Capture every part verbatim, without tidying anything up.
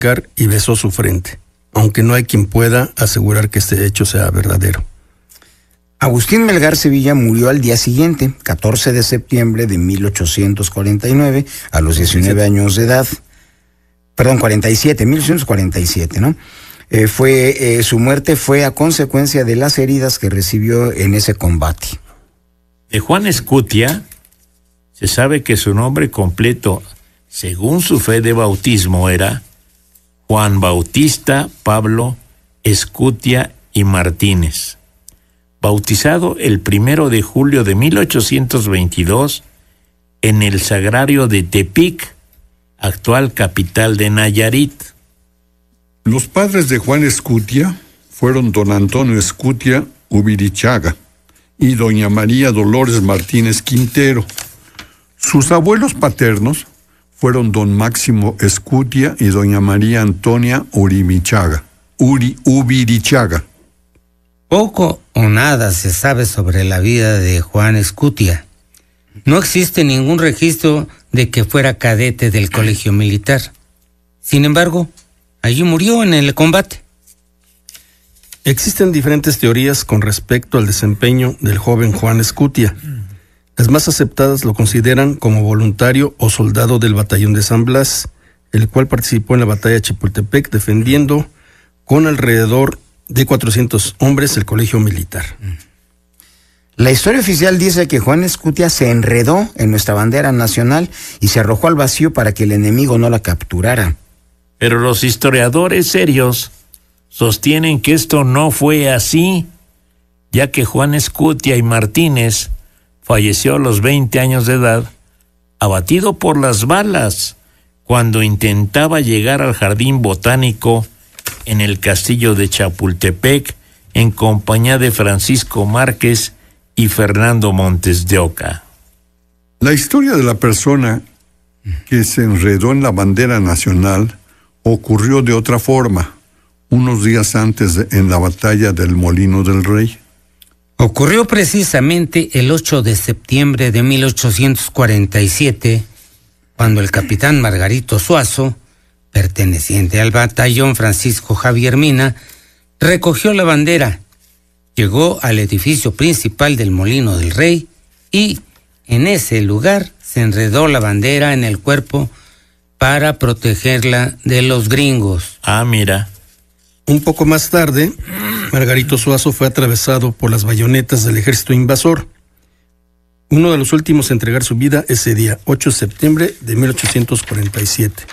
y besó su frente, aunque no hay quien pueda asegurar que este hecho sea verdadero. Agustín Melgar Sevilla murió al día siguiente, catorce de septiembre de mil ochocientos cuarenta y nueve, a los diecinueve años de edad. Perdón, cuarenta y siete, mil ochocientos cuarenta y siete, ¿no? Eh, fue, eh, su muerte fue a consecuencia de las heridas que recibió en ese combate. De Juan Escutia se sabe que su nombre completo, según su fe de bautismo, era Juan Bautista Pablo Escutia y Martínez. Bautizado el primero de julio de mil ochocientos veintidós en el Sagrario de Tepic, actual capital de Nayarit. Los padres de Juan Escutia fueron don Antonio Escutia Ubirichaga y doña María Dolores Martínez Quintero. Sus abuelos paternos fueron don Máximo Escutia y doña María Antonia Urimichaga, Uri, Ubirichaga. Poco o nada se sabe sobre la vida de Juan Escutia. No existe ningún registro de que fuera cadete del colegio militar. Sin embargo, allí murió en el combate. Existen diferentes teorías con respecto al desempeño del joven Juan Escutia. Las más aceptadas lo consideran como voluntario o soldado del batallón de San Blas, el cual participó en la batalla de Chapultepec defendiendo con alrededor de cuatrocientos hombres el colegio militar. La historia oficial dice que Juan Escutia se enredó en nuestra bandera nacional y se arrojó al vacío para que el enemigo no la capturara. Pero los historiadores serios sostienen que esto no fue así, ya que Juan Escutia y Martínez falleció a los veinte años de edad, abatido por las balas, cuando intentaba llegar al jardín botánico en el castillo de Chapultepec en compañía de Francisco Márquez y Fernando Montes de Oca. La historia de la persona que se enredó en la bandera nacional ocurrió de otra forma, unos días antes de, en la batalla del Molino del Rey. Ocurrió precisamente el ocho de septiembre de mil ochocientos cuarenta y siete, cuando el capitán Margarito Suazo, perteneciente al batallón Francisco Javier Mina, recogió la bandera, llegó al edificio principal del Molino del Rey y, en ese lugar, se enredó la bandera en el cuerpo para protegerla de los gringos. Ah, mira. Un poco más tarde, Margarito Suazo fue atravesado por las bayonetas del ejército invasor. Uno de los últimos a entregar su vida ese día, ocho de septiembre de mil ochocientos cuarenta y siete.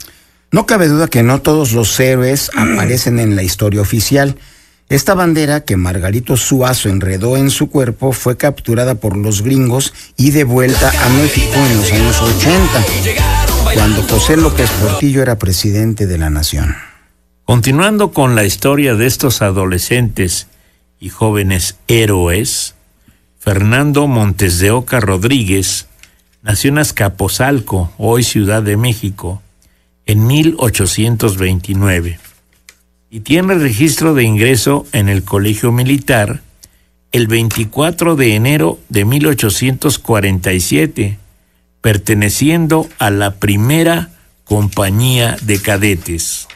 No cabe duda que no todos los héroes aparecen en la historia oficial. Esta bandera que Margarito Suazo enredó en su cuerpo fue capturada por los gringos y devuelta a México en los años ochenta, cuando José López Portillo era presidente de la nación. Continuando con la historia de estos adolescentes y jóvenes héroes, Fernando Montes de Oca Rodríguez nació en Azcapotzalco, hoy Ciudad de México, en mil ochocientos veintinueve, y tiene registro de ingreso en el colegio militar el veinticuatro de enero de mil ochocientos cuarenta y siete, perteneciendo a la primera compañía de cadetes.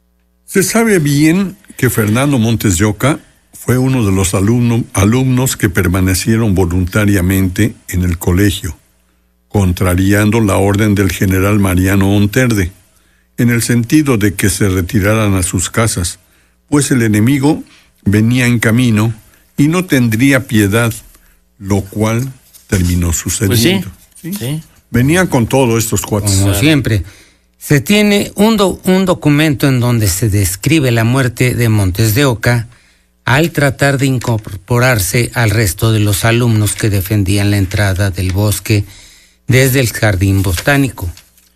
Se sabe bien que Fernando Montes de Oca fue uno de los alumno, alumnos que permanecieron voluntariamente en el colegio, contrariando la orden del general Mariano Monterde, en el sentido de que se retiraran a sus casas, pues el enemigo venía en camino y no tendría piedad, lo cual terminó sucediendo. Pues sí, ¿sí? ¿Sí? Venían con todos estos cuatro. Como siempre. Se tiene un, do, un documento en donde se describe la muerte de Montes de Oca al tratar de incorporarse al resto de los alumnos que defendían la entrada del bosque desde el jardín botánico.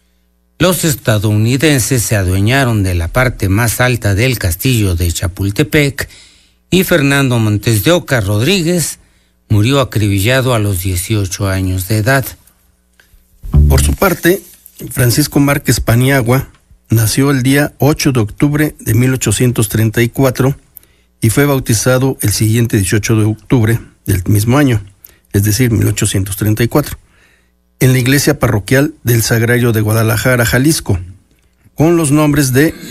Los estadounidenses se adueñaron de la parte más alta del castillo de Chapultepec y Fernando Montes de Oca Rodríguez murió acribillado a los dieciocho años de edad. Por su parte, Francisco Márquez Paniagua nació el día ocho de octubre de mil ochocientos treinta y cuatro y fue bautizado el siguiente dieciocho de octubre del mismo año, es decir, mil ochocientos treinta y cuatro, en la iglesia parroquial del Sagrario de Guadalajara, Jalisco, con los nombres de